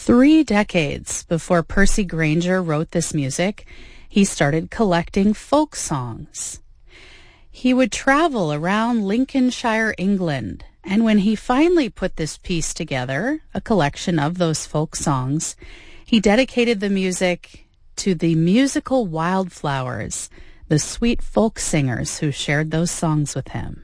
3 decades before Percy Grainger wrote this music, he started collecting folk songs. He would travel around Lincolnshire, England, and when he finally put this piece together, a collection of those folk songs, he dedicated the music to the musical wildflowers, the sweet folk singers who shared those songs with him.